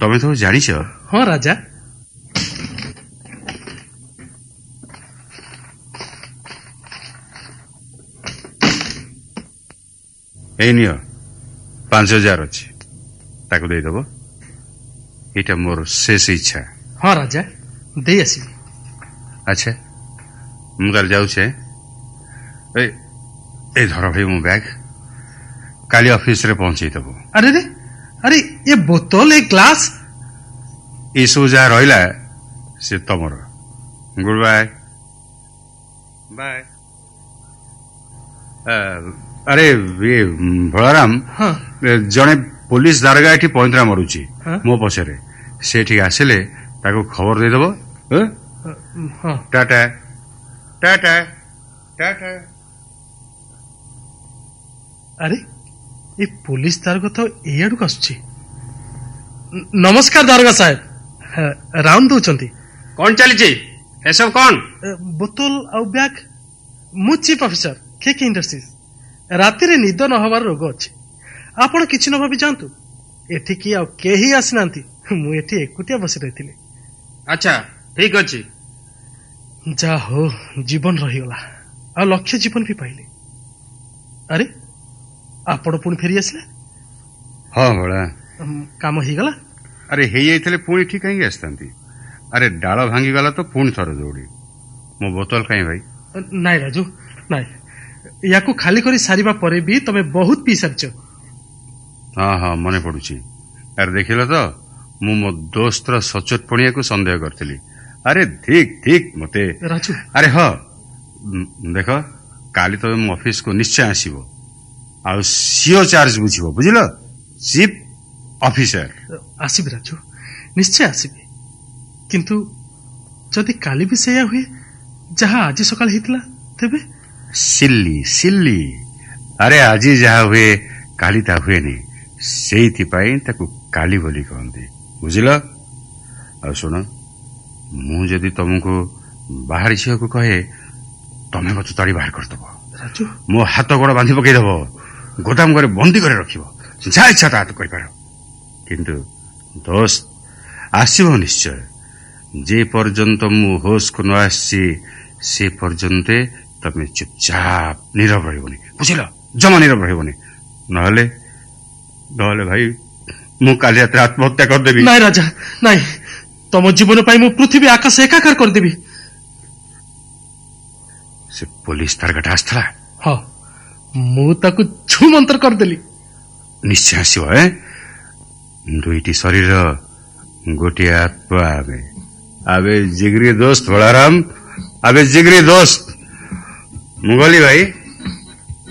तमें तो जानिछ? हाँ राजा। ए नियो 5000 अच्छी ताको दे दबो। एटा मोर शेष इच्छा। हाँ राजा दे आसी। अच्छा मु ताल जाऊ छे। ए धर भाई मो बैग काली ऑफिस रे पहुंचे दबो। अरे रे अरे ये बोतल एक ग्लास ये सब जहाँ रहा से तमर। Good bye bye. अरे ये बलराम हाँ जड़े पुलिस दारोगा एठी पॉइंटरा मरुची हाँ? मो पछरे से ठीक आसिले ताको खबर दे दबो। हाँ टाटा टाटा टाटा। अरे ये पुलिस दारोगा तो एआडू आसुची। नमस्कार दारोगा साहेब। राउंड दौरान कौन चली ए सब कौन? बोतल आउ बैग मु चीफ ऑफिसर केके इंडस्ट्रीज। राति रे निद न हवार रोग अच्छे आपण किछि न भाबी जानतु। एठी की आ केही आसी नांती मु एठी एकुटिया बसी रहिथिले। अच्छा ठीक अछि। जा हो जीवन रहीगला आ लक्ष्य जीवन भी पाइले। अरे आपण पुणी फेरी आसिले? हाँ बड़ा काम ही गला। अरे हे जाइथिले पुणी ठीक कहीं आसतांती। अरे डाल भांगी गला तो पुणी थर दौड़ी मो बोतल कहीं भाई? नाई राजू नाई याकू खाली करी सारिबा परे भी तमे बहुत पी सारछ। हाँ हाँ मने पड़ुची। अरे देखिल तो मु मो दोस्तर सचोट पणिया को संदेह करथिली। अरे ठीक ठीक मते राजू। अरे हाँ देख काली तो मो ऑफिस को निश्चय आसीबो आ CO charge बुझिबो बुझिल chief officer. आसीबे Raju निश्चय आसीबे किंतु जदि काली भी सेया हुए जहाँ आज सकाल हितला तेबे? सिल्ली सिल्ली अरे आज जहाँ हुए काली ता हुए नहीं सेइथि पाई ताकू काली बोली कहंती बुझिल। आ सुन मु जदि तुमको बाहर झील को कहे तमें मत ताड़ी बाहर करदब। राजू मो हाथ गोड़ बांधि पकईदब गोदाम घरे बंदी करे रखिब जा इच्छा ता तो करिपार। किंतु दोस्त आसीबो निश्चय। जे पर्यंत मु होश को न आसी से पर्यंत तमें चुपचाप नीरव रहिबनी बुझिल। जमा नीरव रहिबनी नहले नहले भाई मु काली रात आत्महत्या कर देबी। नाई राजा नाई तम जीवन पाई मु पृथ्वी आकाश एकाकार कर देबी। से पुलिस तारगाटा आस्थला? हाँ मु ताकू छु मंत्र कर देली। निश्चय आसीबो। ए दुईटी शरीर गोटे आत्मा आवे आवे जिगरी दोस्त बलराम आवे जिगरी दोस्त। मुगली भाई